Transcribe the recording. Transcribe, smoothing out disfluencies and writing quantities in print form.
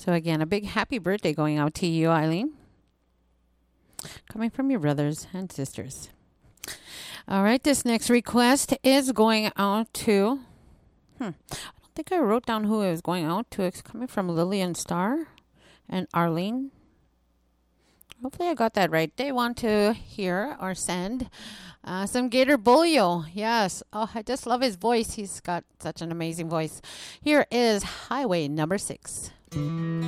So again, a big happy birthday going out to you, Eileen. Coming from your brothers and sisters. All right, this next request is going out to... I don't think I wrote down who it was going out to. It's coming from Lillian Starr and Arlene. Hopefully I got that right. They want to hear or send some Gator Bolio. Yes. Oh, I just love his voice. He's got such an amazing voice. Here is Highway number 6.